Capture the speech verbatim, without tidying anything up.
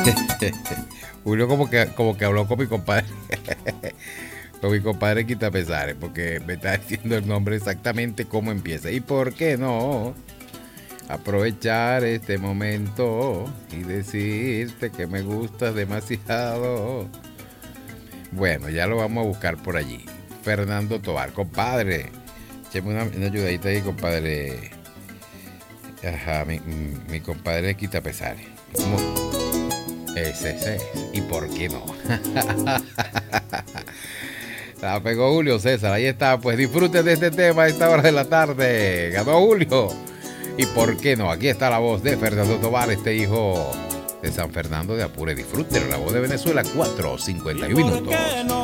Julio como que, como que habló con mi compadre. Con mi compadre Quita Pesares, porque me está diciendo el nombre exactamente cómo empieza. ¿Y por qué no aprovechar este momento y decirte que me gustas demasiado? Bueno, ya lo vamos a buscar por allí. Fernando Tovar, compadre. Écheme una, una ayudadita ahí, compadre. Ajá, mi, mi compadre Quita Pesares. ¿Cómo? Ese, ese. ¿Y por qué no? La pegó Julio César, ahí está. Pues disfruten de este tema a esta hora de la tarde. Ganó Julio. ¿Y por qué no? Aquí está la voz de Fernando Tovar, este hijo de San Fernando de Apure. Disfruten la voz de Venezuela, cuatro cincuenta y uno minutos.